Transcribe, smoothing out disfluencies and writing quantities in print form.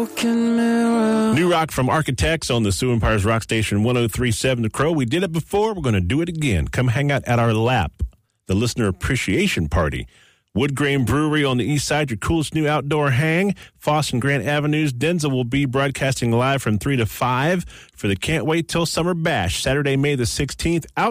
broken mirror. New rock from Architects on the Sioux Empire's Rock Station 103.7 The Crow. We did it before. We're going to do it again. Come hang out at our LAP, the Listener Appreciation Party. Wood Grain Brewery on the east side, your coolest new outdoor hang. Foss and Grant Avenues. Denzel will be broadcasting live from 3 to 5 for the Can't Wait Till Summer Bash, Saturday, May the 16th.